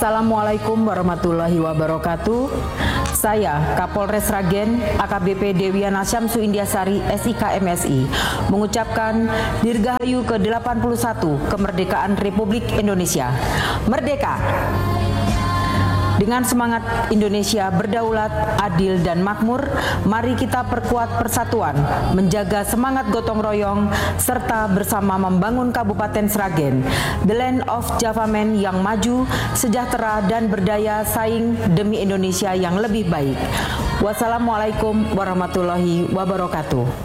Assalamualaikum warahmatullahi wabarakatuh. Saya Kapolres Sragen AKBP Dewiana Syamsu Indiasari SIK MSI mengucapkan Dirgahayu ke-81 Kemerdekaan Republik Indonesia. Merdeka! Dengan semangat Indonesia berdaulat, adil, dan makmur, mari kita perkuat persatuan, menjaga semangat gotong royong, serta bersama membangun Kabupaten Sragen, the land of Javamen yang maju, sejahtera, dan berdaya saing demi Indonesia yang lebih baik. Wassalamualaikum warahmatullahi wabarakatuh.